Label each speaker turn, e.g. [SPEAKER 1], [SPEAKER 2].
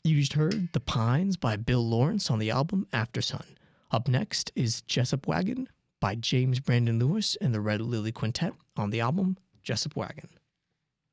[SPEAKER 1] You just heard The Pines by Bill Lawrence on the album After Sun. Up next is Jessup Wagon by James Brandon Lewis and the Red Lily Quintet on the album Jessup Wagon.